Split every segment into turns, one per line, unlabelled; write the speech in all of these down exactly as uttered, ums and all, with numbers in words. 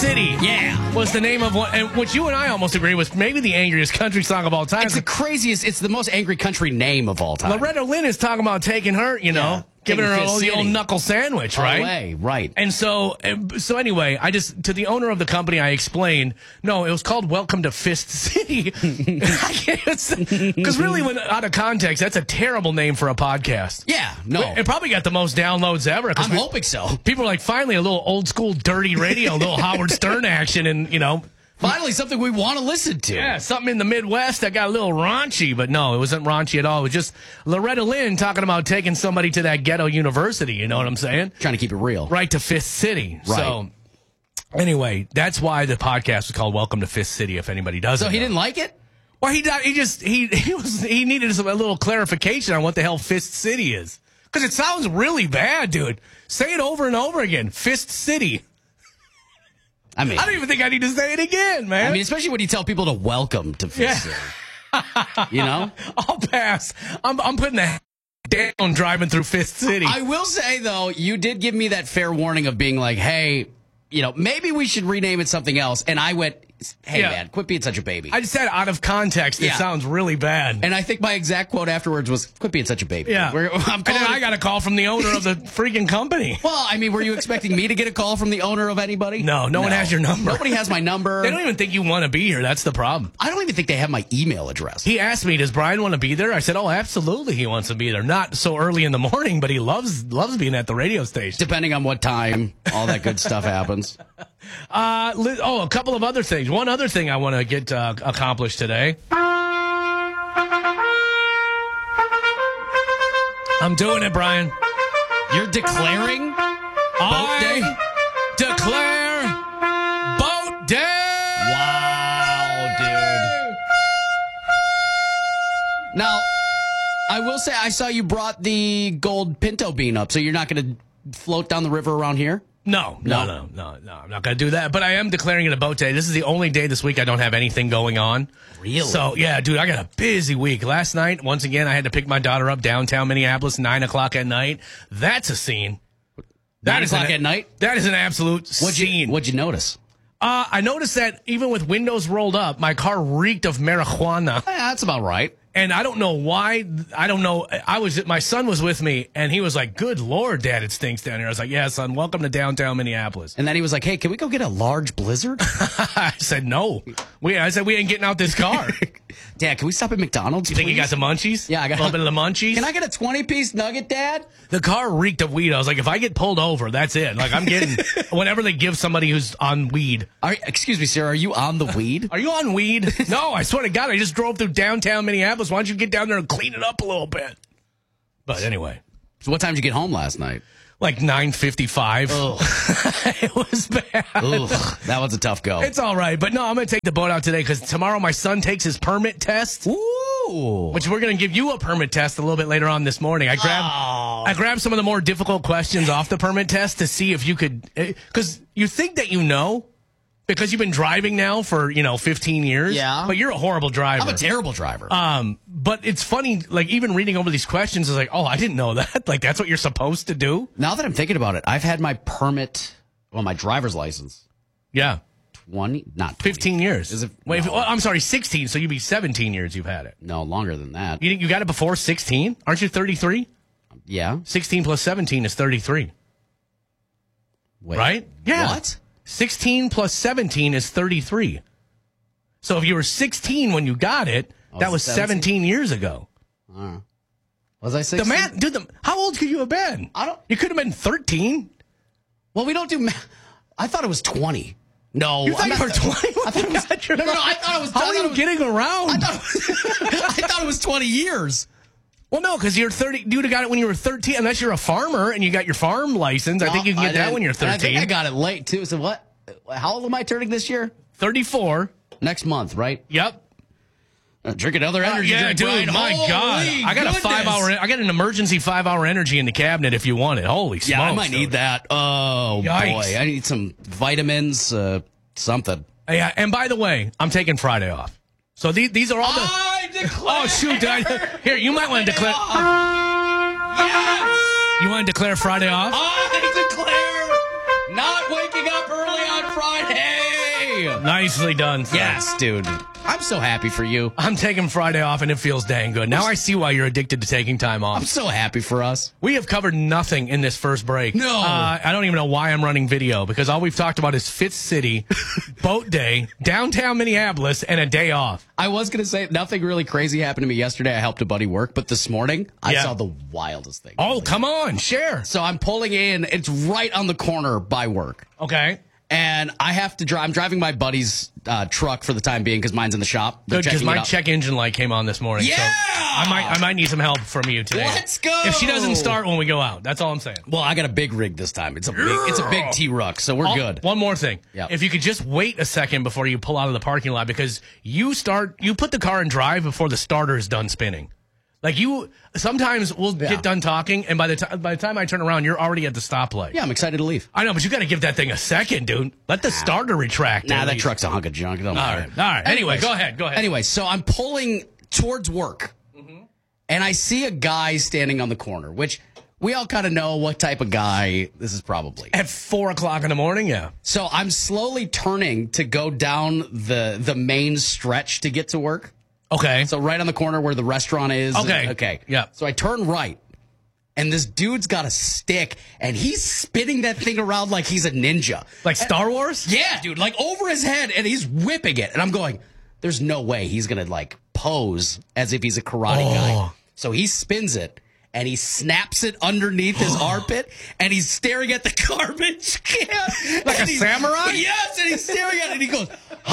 City.
Yeah.
Was the name of one, and which you and I almost agree was maybe the angriest country song of all time.
It's the craziest. It's the most angry country name of all time.
Loretta Lynn is talking about taking her, you know,
Yeah.
giving her
Taking
all the
Fist
old
City.
knuckle sandwich,
All
right?
the way, right.
And so, so anyway, I just, to the owner of the company, I explained, no, it was called Welcome to Fist City. Because really, when out of context, that's a terrible name for a podcast.
Yeah, no.
It probably got the most downloads ever. 'cause
I'm
we-
hoping so.
People are like, finally, a little old school dirty radio, a little Howard Stern action, and, you know.
Finally, something we want to listen to.
Yeah, something in the Midwest that got a little raunchy, but no, it wasn't raunchy at all. It was just Loretta Lynn talking about taking somebody to that ghetto university, you know what I'm saying?
Trying to keep it real.
Right to Fist City.
Right.
So, anyway, that's why the podcast was called Welcome to Fist City, if anybody doesn't
So he
know.
didn't like it?
Well, he, he just, he, he, was, he needed some, a little clarification on what the hell Fist City is. Because it sounds really bad, dude. Say it over and over again. Fist City.
I mean,
I don't even think I need to say it again, man.
I mean, especially when you tell people to welcome to Fist
Yeah.
City. You know?
I'll pass. I'm, I'm putting the down driving through Fist City.
I will say, though, you did give me that fair warning of being like, hey, you know, maybe we should rename it something else. And I went, hey,
Yeah.
man, quit being such a baby.
I just said out of context, it
Yeah.
sounds really bad.
and I think my exact quote afterwards was, quit being such a baby.
yeah.
We're, I'm
and then
calling
I
it-
got a call from the owner of the freaking company.
Well, I mean, were you expecting me to get a call from the owner of anybody?
No, no one has your number.
Nobody has my number.
They don't even think you want to be here. That's the problem.
I don't even think they have my email address.
He asked me, does Brian want to be there? I said, oh, absolutely he wants to be there. Not so early in the morning, but he loves loves being at the radio station.
Depending on what time all that good stuff happens.
Uh, li- oh, a couple of other things. One other thing I want to get uh, accomplished today. I'm doing it, Brian.
You're declaring boat day?
I declare boat day.
Wow, dude. Now, I will say I saw you brought the gold pinto bean up, so you're not going to float down the river around here?
No, no,
No.
no, no, no. I'm not going to do that. But I am declaring it a boat day. This is the only day this week I don't have anything going on.
Really?
So, yeah, dude, I got a busy week. Last night, once again, I had to pick my daughter up downtown Minneapolis, nine o'clock at night. That's a scene.
Nine
is
o'clock
an-
at night?
That is an absolute
What'd
scene.
you, what'd you notice?
Uh, I noticed that even with windows rolled up, my car reeked of marijuana.
Eh, that's about right.
And I don't know why. I don't know. I was, my son was with me, and he was like, good Lord, Dad, it stinks down here. I was like, yeah, son, welcome to downtown Minneapolis.
And then he was like, hey, can we go get a large blizzard?
I said, no. We, I said, we ain't getting out this car.
Dad, can we stop at McDonald's,
You think you
please?
got the munchies?
Yeah, I got
a little bit of the munchies.
Can I get a twenty-piece nugget, Dad?
The car reeked of weed. I was like, if I get pulled over, that's it. Like, I'm getting whenever they give somebody who's on weed.
Are, excuse me, sir, are you on the weed?
Are you on weed? No, I swear to God, I just drove through downtown Minneapolis. Why don't you get down there and clean it up a little bit? But anyway,
So what time did you get home last night?
like nine fifty-five. It was bad.
Ugh, that was a tough go.
It's all right. But no, I'm going to take the boat out today because tomorrow my son takes his permit test.
Ooh.
Which we're going to give you a permit test a little bit later on this morning. I grabbed
Oh.
I grabbed some of the more difficult questions off the permit test to see if you could, because you think that you know, because you've been driving now for, you know, fifteen years.
Yeah.
But you're a horrible driver.
I'm a terrible driver.
Um, but it's funny, like even reading over these questions is like, oh, I didn't know that. Like that's what you're supposed to do.
now that I'm thinking about it, I've had my permit, well, my driver's license,
Yeah.
twenty, not twenty.
fifteen years.
Is it?
Wait,
no,
well, I'm sorry, sixteen. So you'd be seventeen years you've had it.
no, longer than that.
You, you got it before sixteen? Aren't you thirty-three?
Yeah.
sixteen plus seventeen is thirty-three.
Wait.
Right? Yeah.
What?
sixteen plus seventeen is thirty-three. So if you were sixteen when you got it,
Oh,
that was
seventeen?
seventeen years ago.
Was I
The
sixteen?
man, dude, the, how old could you have been?
I don't-
You could have been thirteen.
Well, we don't do math. I thought it was twenty. No.
You thought
I'm
you
not-
were twenty?
I thought it was, no, no, no, I thought it was.
How
I
are
thought
you
it was,
getting around?
I thought, I thought it was twenty years.
Well, no, because you're thirty. You would have got it when you were thirteen, unless you're a farmer and you got your farm license. I think you can get that
didn't.
when you're
And I think
thirteen.
I got it late, too. So what? How old am I turning this year?
thirty-four.
Next month, right?
Yep.
Uh, drink another energy
yeah,
drink,
dude.
Brian.
My
Holy
God, I got a
goodness.
five hour. I got an emergency five hour energy in the cabinet if you want it. Holy smokes!
Yeah, I might
dude.
need that. Oh,
Yikes.
boy. I need some vitamins, uh, something.
Yeah, and by the way, I'm taking Friday off. So these these are all the.
I declare.
Oh shoot! Did I, here, you might want to declare.
Yes!
You want to declare Friday off?
I declare not waking up early on Friday!
Nicely done, sir.
Yes, dude. I'm so happy for you.
I'm taking Friday off, and it feels dang good. Now I see why you're addicted to taking time off.
I'm so happy for us.
We have covered nothing in this first break.
No.
Uh, I don't even know why I'm running video, because all we've talked about is Fifth City, boat day, downtown Minneapolis, and a day off.
I was going to say, nothing really crazy happened to me yesterday. I helped a buddy work, but this morning, I
Yeah.
saw the wildest thing.
Oh, come on, share.
So I'm pulling in. It's right on the corner by work.
Okay.
And I have to drive. I'm driving my buddy's uh, truck for the time being because mine's in the shop. They're
Good, because
checking
my
it out.
check engine light came on this morning.
Yeah!
So I might I might need some help from you today.
Let's go!
If she doesn't start when we go out, that's all I'm saying.
Well, I got a big rig this time. It's a big, it's a big T-Ruck, so we're
All-
good.
One more thing.
Yeah.
If you could just wait a second before you pull out of the parking lot, because you start, you put the car in drive before the starter is done spinning. Like you, sometimes we'll
Yeah.
get done talking, and by the time by the time I turn around, you're already at the stoplight.
Yeah, I'm excited to leave.
I know, but you got to give that thing a second, dude. Let the starter retract.
Nah,
at
that
least.
truck's a hunk of junk. It don't
All
matter.
right, all right. Anyway,
Anyways.
go ahead, go ahead.
Anyway, so I'm pulling towards work,
Mm-hmm.
and I see a guy standing on the corner, which we all kind of know what type of guy this is probably.
At four o'clock in the morning, yeah.
So I'm slowly turning to go down the the main stretch to get to work.
Okay.
So right on the corner where the restaurant is.
Okay.
Okay.
Yeah.
So I turn right, and this dude's got a stick, and he's spinning that thing around like he's a ninja.
Like Star Wars?
Yeah, dude, like over his head, and he's whipping it. And I'm going, there's no way he's going to, like, pose as if he's a karate
Oh.
guy. So he spins it, and he snaps it underneath his armpit, and he's staring at the garbage can.
Like
And
a
he's-
samurai?
Yes, and he's staring at it, and he goes,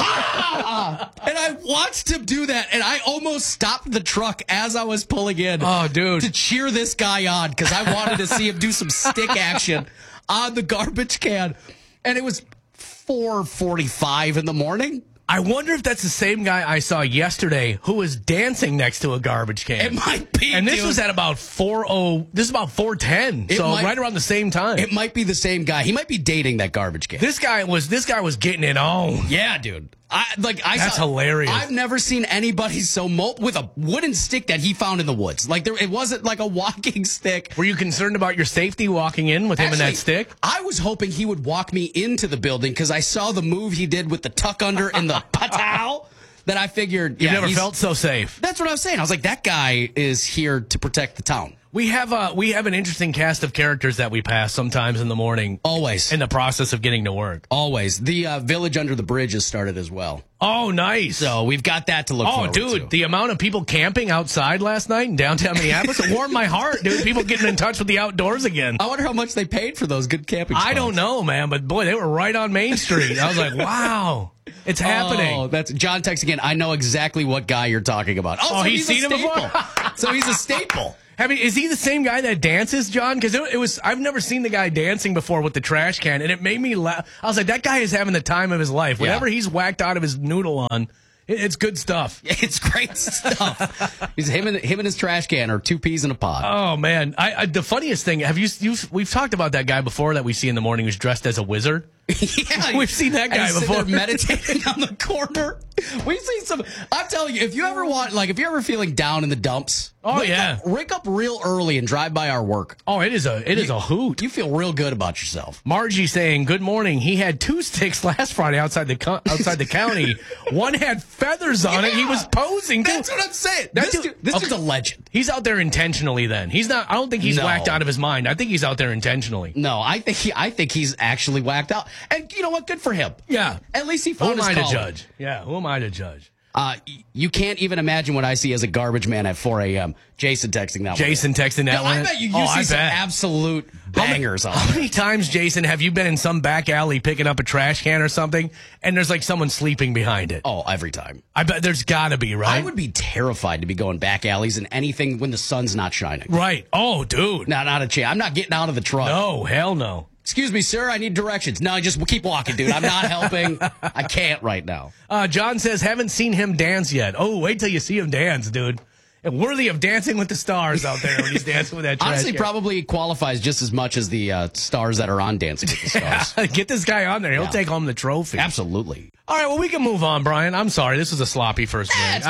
ha! And I watched him do that, and I almost stopped the truck as I was pulling in.
Oh, dude.
To cheer this guy on, because I wanted to see him do some stick action on the garbage can. And it was four forty-five in the morning.
I wonder if that's the same guy I saw yesterday who was dancing next to a garbage can.
It might be,
And this
dude.
was at about four oh. This is about four ten.
It
So
might-
right around the same time.
It might be the same guy. He might be dating that garbage can.
this guy was this guy was getting it on.
Yeah, dude. I like. I
That's
saw,
hilarious.
I've never seen anybody so mo- with a wooden stick that he found in the woods. Like there, it wasn't like a walking stick.
Were you concerned about your safety walking in with him and that
Actually,
stick?
I was hoping he would walk me into the building because I saw the move he did with the tuck under and the patow. That I figured.
You've
yeah,
never
he's-
felt so safe.
That's what I was saying. I was like, that guy is here to protect the town.
We have a we have an interesting cast of characters that we pass sometimes in the morning
Always.
in the process of getting to work.
Always. The uh, Village Under the Bridge has started as well.
Oh, nice.
So we've got that to look
Oh,
forward
dude,
to.
the amount of people camping outside last night in downtown Minneapolis, it warmed my heart, dude. People getting in touch with the outdoors again.
I wonder how much they paid for those good camping spots.
I don't know, man, but boy, they were right on Main Street. I was like, wow, it's happening.
Oh, that's John texts again. I know exactly what guy you're talking about. Oh,
Oh,
so
he's
a
seen him
staple.
before?
So he's a staple.
I mean, is he the same guy that dances, John? Because it, it was, I've never seen the guy dancing before with the trash can, and it made me laugh. I was like, that guy is having the time of his life.
Yeah.
Whatever he's whacked out of his noodle on, it, it's good stuff.
It's great stuff. He's him and him and his trash can are two peas in a pod.
Oh man, I, I the funniest thing, have you you've, we've talked about that guy before that we see in the morning who's dressed as a wizard.
Yeah,
We've seen that
and
guy
he's sitting
before.
there meditating on the corner. We've seen some. I'm telling you, if you ever want, like, if you're ever feeling down in the dumps,
Oh,
wake
yeah.
up, wake up real early and drive by our work.
Oh, it is a it is a hoot.
You feel real good about yourself.
Margie saying, "Good morning. He had two sticks last Friday outside the co- outside the county. One had feathers on it. He was posing too.
That's what I'm saying.
That
This,
dude-
dude, this
okay.
dude's a legend.
He's out there intentionally. Then he's not. I don't think he's
No.
whacked out of his mind. I think he's out there intentionally.
No, I think he, I think he's actually whacked out. And you know what? Good for him.
Yeah.
At least he
Who
found
am
his
I to
calling.
judge? Yeah. Who am I to judge?
Uh, y- you can't even imagine what I see as a garbage man at four a.m. Jason texting that
Jason
one.
texting that
No,
one.
I bet you, you
oh,
see
I
some
bet.
absolute
How many-
bangers on
How
there.
many times, Jason, have you been in some back alley picking up a trash can or something, and there's like someone sleeping behind it?
Oh, every time.
I bet there's got to be, right?
I would be terrified to be going back alleys and anything when the sun's not shining.
Right. Oh, dude.
No, not a chance. I'm not getting out of the truck.
No, hell no.
Excuse me, sir. I need directions. No, just keep walking, dude. I'm not helping. I can't right now.
Uh, John says, haven't seen him dance yet. Oh, wait till you see him dance, dude. And worthy of Dancing with the Stars out there when he's dancing with that trash
Honestly,
can.
probably qualifies just as much as the uh, stars that are on Dancing with the Stars.
Get this guy on there. He'll
Yeah.
take home the trophy.
Absolutely.
All right, well, we can move on, Brian. I'm sorry. This was a sloppy first
Eh,
minute.
it's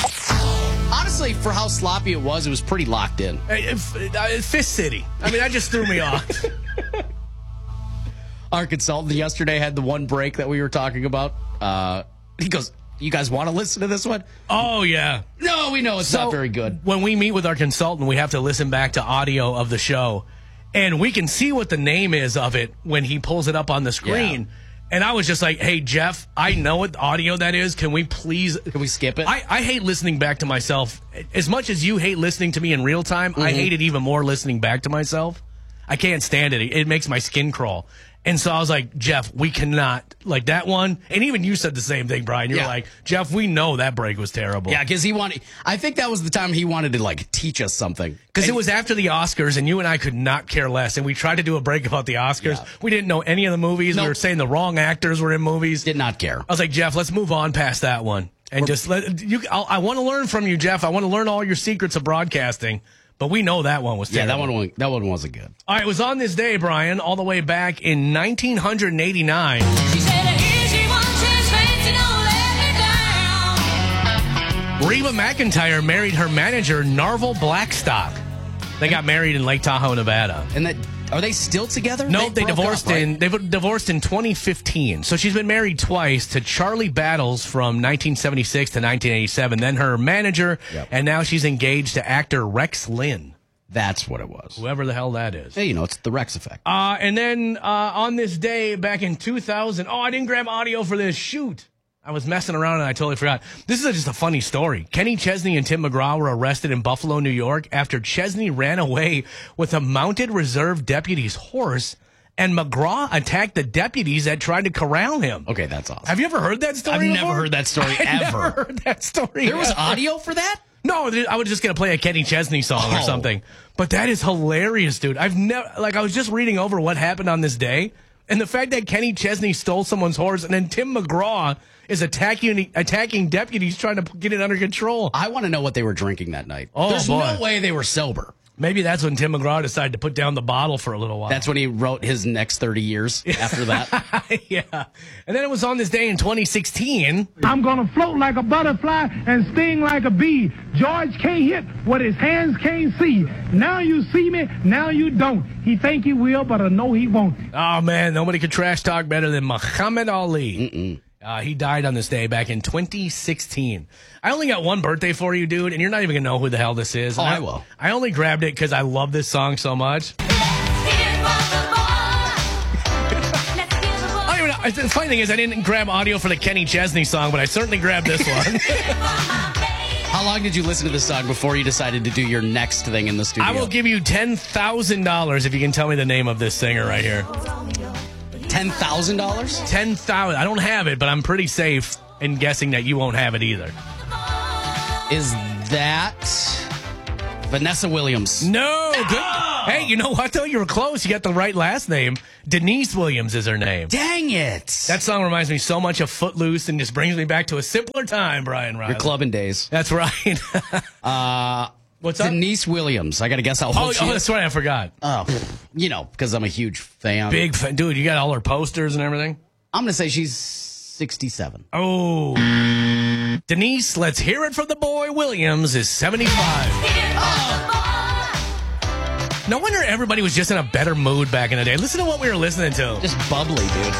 fine. Honestly, for how sloppy it was, it was pretty locked in.
I, if, uh, Fist City. I mean, that just threw me off.
Our consultant yesterday had the one break that we were talking about. Uh, he goes, you guys want to listen to this one?
Oh, yeah.
No, we know it's
So,
not very good.
When we meet with our consultant, we have to listen back to audio of the show, and we can see what the name is of it when he pulls it up on the screen.
Yeah.
And I was just like, hey, Jeff, I know what audio that is. Can we please...
Can we skip it?
I, I hate listening back to myself. As much as you hate listening to me in real time,
Mm-hmm.
I hate it even more listening back to myself. I can't stand it. It makes my skin crawl. And so I was like, Jeff, we cannot, like that one. And even you said the same thing, Brian. You
Yeah.
were like, Jeff, we know that break was terrible.
Yeah, because he wanted, I think that was the time he wanted to, like, teach us something.
Because it was after the Oscars, and you and I could not care less. And we tried to do a break about the Oscars.
Yeah.
We didn't know any of the movies.
Nope.
We were saying the wrong actors were in movies.
Did not care.
I was like, Jeff, let's move on past that one. And just let you. I'll, I want to learn from you, Jeff. I want to learn all your secrets of broadcasting. But we know that one was
Yeah,
terrible.
that one, wa- that one wasn't good.
All right, it was on this day, Brian, all the way back in nineteen eighty-nine.
She said, here's your one chance, fancy, don't let me down.
Reba McEntire married her manager, Narvel Blackstock. They got married in Lake Tahoe, Nevada.
And that, are they still together?
No, they,
broke
divorced
up, right?
in they divorced in twenty fifteen. So she's been married twice to Charlie Battles from nineteen seventy-six to nineteen eighty-seven. Then her manager,
Yep.
and now she's engaged to actor Rex Lynn,
That's what it was.
whoever the hell that is.
Hey, you know, it's the Rex effect.
Uh, and then uh, on this day back in two thousand, oh, I didn't grab audio for this. Shoot. I was messing around and I totally forgot. This is just a funny story. Kenny Chesney and Tim McGraw were arrested in Buffalo, New York after Chesney ran away with a mounted reserve deputy's horse, and McGraw attacked the deputies that tried to corral him.
Okay, that's awesome.
Have you ever heard that story
I've never
before?
heard that story
I've
ever.
never heard that story.
There was
ever.
audio for that?
No, I was just going to play a Kenny Chesney song or
Oh.
something. But that is hilarious, dude. I've never, like, I was just reading over what happened on this day, and the fact that Kenny Chesney stole someone's horse, and then Tim McGraw is attacking attacking deputies trying to get it under control.
I want to know what they were drinking that night.
Oh,
There's
boy.
no way they were sober.
Maybe that's when Tim McGraw decided to put down the bottle for a little while.
That's when he wrote his next thirty years after that.
yeah. And then it was on this day in twenty sixteen.
I'm gonna float like a butterfly and sting like a bee. George can't hit what his hands can't see. Now you see me, now you don't. He think he will, but I know he won't.
Oh, man, nobody could trash talk better than Muhammad Ali. Mm-mm. Uh, he died on this day back in twenty sixteen. I only got one birthday for you, dude, and you're not even going to know who the hell this is.
Oh,
And
I will.
I only grabbed it because I love this song so much.
Let's hear for the boy. Let's hear the boy.
I don't even know. The funny thing is, I didn't grab audio for the Kenny Chesney song, but I certainly grabbed this one.
How long did you listen to this song before you decided to do your next thing in the studio?
I will give you ten thousand dollars if you can tell me the name of this singer right here.
ten thousand dollars?
ten thousand dollars. I don't have it, but I'm pretty safe in guessing that you won't have it either.
Is that Vanessa Williams?
No. Good. Hey, you know what, though? You were close. You got the right last name. Denise Williams is her name.
Dang it.
That song reminds me so much of Footloose and just brings me back to a simpler time, Brian Riley.
Your clubbing days.
That's right.
Uh,
What's up?
Denise Williams. I got to guess how old
Oh,
she
oh,
is.
that's right. I forgot.
Oh, pff, you know, because I'm a huge fan.
Big fan. Dude, you got all her posters and everything?
I'm going to say she's sixty-seven.
Oh. Denise, let's hear it from the boy. Williams is seventy-five. No wonder everybody was just in a better mood back in the day. Listen to what we were listening to.
Just bubbly, dude.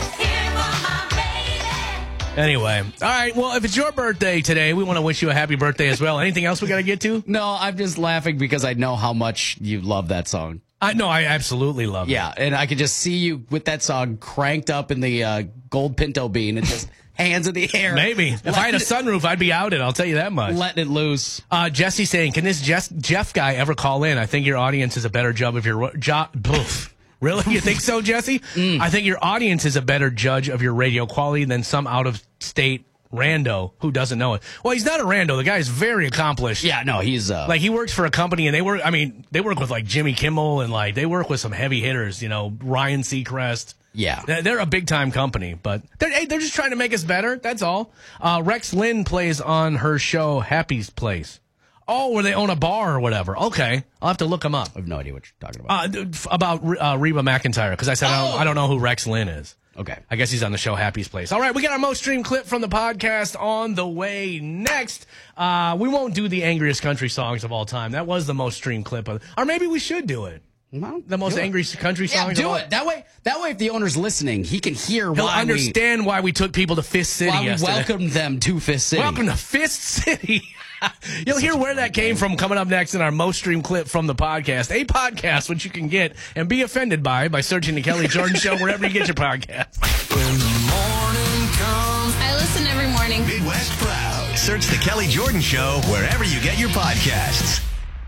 Anyway. All right. Well, if it's your birthday today, we want to wish you a happy birthday as well. Anything else we got to get to?
No, I'm just laughing because I know how much you love that song.
I No, I absolutely love it.
Yeah, and I could just see you with that song cranked up in the uh, gold pinto bean and just hands in the air.
Maybe. If I had a sunroof, I'd be out it. I'll tell you that much.
Letting it loose.
Uh, Jesse saying, can this Jeff, Jeff guy ever call in? I think your audience is a better job of your job. Really? You think so, Jesse? Mm. I think your audience is a better judge of your radio quality than some out-of-state rando who doesn't know it. Well, he's not a rando. The guy is very accomplished.
Yeah, no, he's... Uh,
Like, he works for a company, and they work, I mean, they work with, like, Jimmy Kimmel, and, like, they work with some heavy hitters, you know, Ryan Seacrest.
Yeah.
They're they're a big-time company, but they're, hey, they're just trying to make us better. That's all. Uh, Rex Lynn plays on her show Happy's Place. Oh, where they own a bar or whatever. Okay. I'll have to look them up.
I have no idea what you're talking about.
Uh, f- about uh, Reba McEntire, because I said I, don't, I don't know who Rex Lynn is.
Okay.
I guess he's on the show Happy's Place. All right, we got our most streamed clip from the podcast on the way next. Uh, we won't do the angriest country songs of all time. That was the most streamed clip. Of, or maybe we should do it.
Well,
The most
do it.
angry country
Yeah,
songs.
do
of all-
it. That way, that way, if the owner's listening, he can hear
He'll
why
understand why we took people to Fist
we,
City
why we
yesterday.
welcomed them to Fist City.
Welcome to Fist City. You'll hear where that came from coming up next in our most streamed clip from the podcast. A podcast which you can get and be offended by by searching the Kelly Jordan Show wherever you get your podcast.
When the morning comes,
I listen every morning.
Midwest Proud. Search The Kelly Jordan Show wherever you get your podcasts.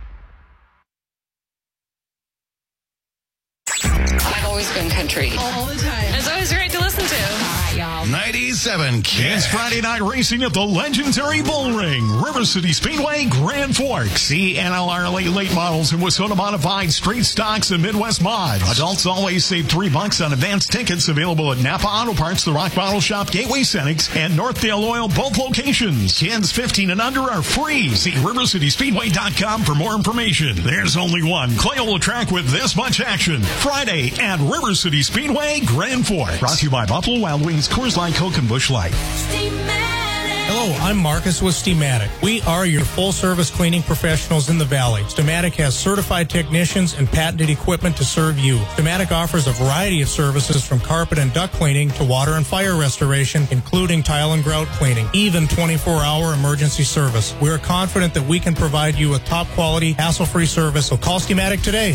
I've always been country. All the time. It's always great to listen to. All right, y'all.
ninety-seven
It's Friday night racing at the legendary Bull Ring, River City Speedway, Grand Forks. See N L R late late models and Wasona modified street stocks and Midwest mods. Adults always save three bucks on advanced tickets available at Napa Auto Parts, the Rock Bottle Shop, Gateway Cenex, and Northdale Oil, both locations. Kids fifteen and under are free. See river city speedway dot com for more information. There's only one Clayole track with this much action. Friday at River City Speedway, Grand Forks. Brought to you by Buffalo Wild Wings, Coors Light, Coke, and Busch Light.
Hello, I'm Marcus with Steamatic. We are your full-service cleaning professionals in the Valley. Steamatic has certified technicians and patented equipment to serve you. Steamatic offers a variety of services from carpet and duct cleaning to water and fire restoration, including tile and grout cleaning, even twenty-four hour emergency service. We are confident that we can provide you with top-quality, hassle-free service, so call Steamatic today.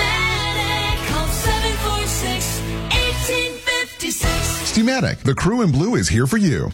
Steamatic, the crew in blue is here for you.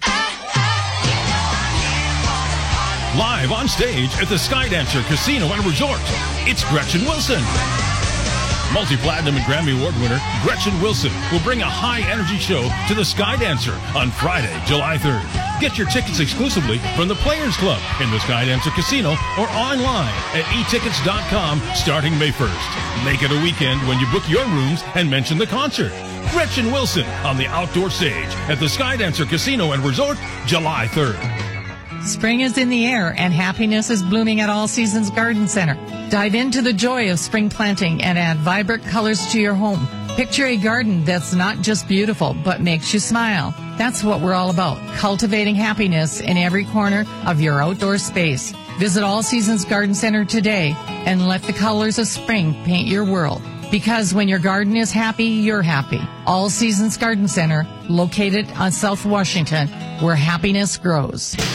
Live on stage at the Skydancer Casino and Resort, it's Gretchen Wilson. Multi-platinum and Grammy Award winner Gretchen Wilson will bring a high-energy show to the Skydancer on Friday, July third. Get your tickets exclusively from the Players Club in the Skydancer Casino or online at e tickets dot com starting May first. Make it a weekend when you book your rooms and mention the concert. Gretchen Wilson on the outdoor stage at the Skydancer Casino and Resort, July third.
Spring is in the air and happiness is blooming at All Seasons Garden Center. Dive into the joy of spring planting and add vibrant colors to your home. Picture a garden that's not just beautiful, but makes you smile. That's what we're all about, cultivating happiness in every corner of your outdoor space. Visit All Seasons Garden Center today and let the colors of spring paint your world. Because when your garden is happy, you're happy. All Seasons Garden Center, located on South Washington, where happiness grows.